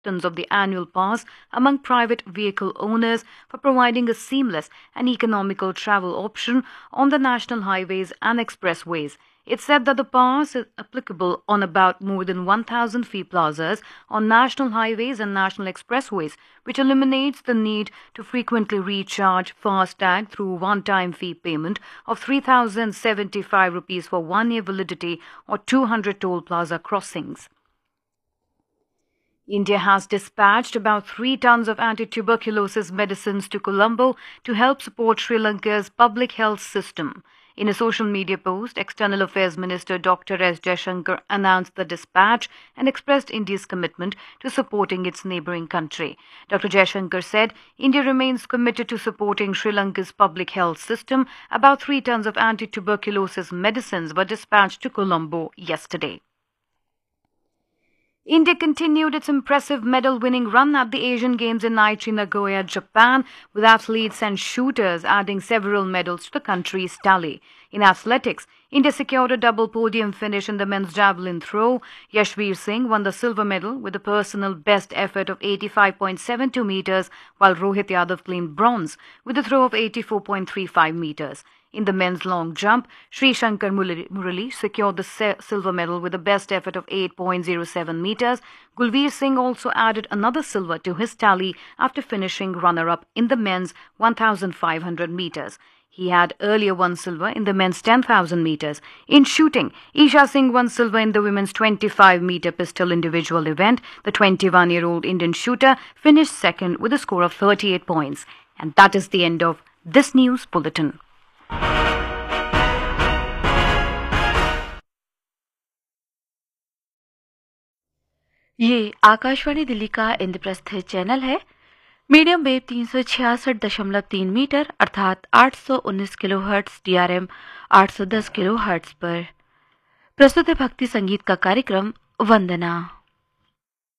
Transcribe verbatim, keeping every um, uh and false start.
acceptance of the annual pass among private vehicle owners for providing a seamless and economical travel option on the national highways and expressways. It said that the pass is applicable on about more than one thousand fee plazas on national highways and national expressways, which eliminates the need to frequently recharge FASTag through one-time fee payment of three thousand seventy-five rupees for one-year validity or two hundred toll plaza crossings. India has dispatched about three tons of anti-tuberculosis medicines to Colombo to help support Sri Lanka's public health system. In a social media post, External Affairs Minister Doctor S. Jaishankar announced the dispatch and expressed India's commitment to supporting its neighbouring country. Doctor Jaishankar said India remains committed to supporting Sri Lanka's public health system. About three tons of anti-tuberculosis medicines were dispatched to Colombo yesterday. India continued its impressive medal-winning run at the Asian Games in Aichi, Nagoya, Japan, with athletes and shooters adding several medals to the country's tally. In athletics, India secured a double podium finish in the men's javelin throw. Yashveer Singh won the silver medal with a personal best effort of eighty-five point seven two meters, while Rohit Yadav claimed bronze with a throw of eighty-four point three five meters. In the men's long jump, Sri Shankar Murali secured the silver medal with a best effort of eight point zero seven meters. Gulveer Singh also added another silver to his tally after finishing runner-up in the men's one thousand five hundred meters. He had earlier won silver in the men's ten thousand meters. In shooting, Isha Singh won silver in the women's twenty-five meter pistol individual event. The twenty-one-year-old Indian shooter finished second with a score of thirty-eight points. And that is the end of this news bulletin. ये आकाशवाणी दिल्ली का Indraprastha channel है। Medium wave तीन सौ छियासठ दशमलव तीन metre अर्थात आठ सौ उन्नीस kilo hertz, D R M आठ सौ दस किलो हर्ट्ज पर प्रस्तुत है भक्ति संगीत का कार्यक्रम वंदना।